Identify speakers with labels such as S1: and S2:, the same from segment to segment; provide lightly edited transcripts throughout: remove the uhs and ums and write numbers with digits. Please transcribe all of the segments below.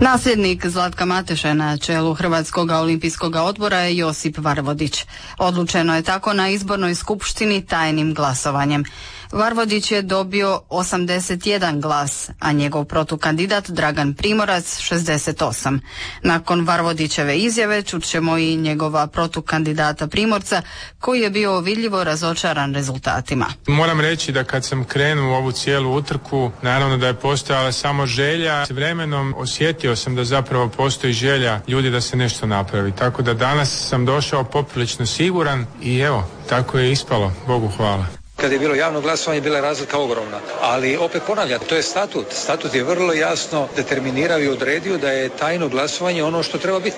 S1: Nasljednik Zlatka Mateše na čelu Hrvatskog olimpijskog odbora je Josip Varvodić. Odlučeno je tako na izbornoj skupštini tajnim glasovanjem. Varvodić je dobio 81 glas, a njegov protukandidat Dragan Primorac 68. Nakon Varvodićeve izjave čućemo i njegova protukandidata Primorca, koji je bio vidljivo razočaran rezultatima.
S2: Moram reći da kad sam krenuo u ovu cijelu utrku, naravno da je postojala samo želja. S vremenom osjetio sam da zapravo postoji želja ljudi da se nešto napravi. Tako da danas sam došao poprilično siguran i evo, tako je ispalo. Bogu hvala.
S3: Kad je bilo javno glasovanje, bila je razlika ogromna. Ali opet ponavljam, to je statut. Statut je vrlo jasno determinirao i odredio da je tajno glasovanje ono što treba biti.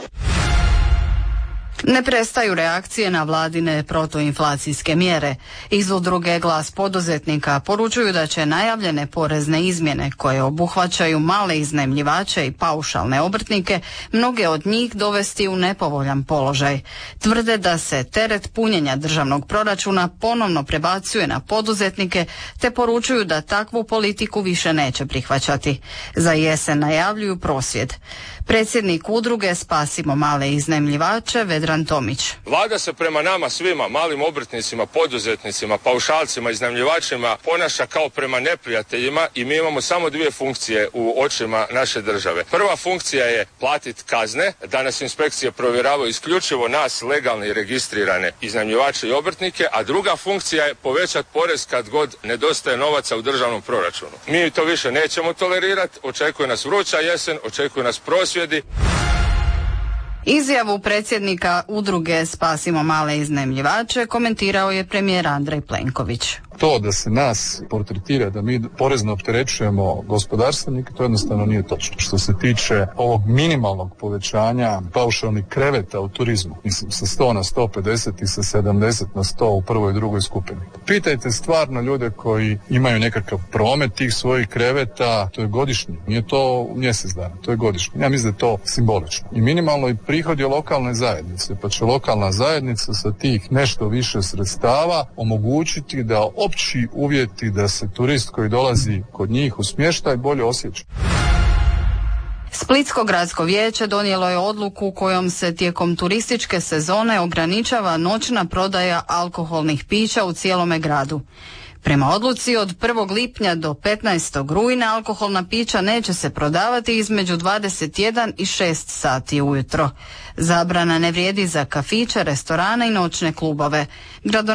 S1: Ne prestaju reakcije na vladine protuinflacijske mjere. Iz udruge Glas poduzetnika poručuju da će najavljene porezne izmjene koje obuhvaćaju male iznajmljivače i paušalne obrtnike mnoge od njih dovesti u nepovoljan položaj. Tvrde da se teret punjenja državnog proračuna ponovno prebacuje na poduzetnike te poručuju da takvu politiku više neće prihvaćati. Za jesen najavljuju prosvjed. Predsjednik udruge Spasimo male iznajmljivače Vedran Tomić.
S4: Vlada se prema nama svima, malim obrtnicima, poduzetnicima, paušalcima, iznajmljivačima ponaša kao prema neprijateljima i mi imamo samo dvije funkcije u očima naše države. Prva funkcija je platiti kazne, da nas inspekcije provjeravaju isključivo nas legalne i registrirane iznajmljivače i obrtnike, a druga funkcija je povećati porez kad god nedostaje novaca u državnom proračunu. Mi to više nećemo tolerirati, očekuje nas vruća jesen, očekuje nas prosvjed.
S1: Izjavu predsjednika udruge Spasimo male iznajmljivače komentirao je premijer Andrej Plenković.
S5: To da se nas portretira da mi porezno opterećujemo gospodarstvenike, to jednostavno nije točno. Što se tiče ovog minimalnog povećanja paušalnih kreveta u turizmu, mislim sa 100 na 150 i sa 70 na 100 u prvoj i drugoj skupini. Pitajte stvarno ljude koji imaju nekakav promet tih svojih kreveta, to je godišnji, nije to mjesec dana, to je godišnji. Ja mislim da je to simbolično. I minimalno i prihod je lokalne zajednice, pa će lokalna zajednica sa tih nešto više sredstava omogućiti da opći uvjeti da se turist koji dolazi kod njih u smještaj bolje osjeća.
S1: Splitsko gradsko vijeće donijelo je odluku kojom se tijekom turističke sezone ograničava noćna prodaja alkoholnih pića u cijelome gradu. Prema odluci od 1. lipnja do 15. rujna alkoholna pića neće se prodavati između 21 i 6 sati ujutro. Zabrana ne vrijedi za kafiće, restorane i noćne klubove.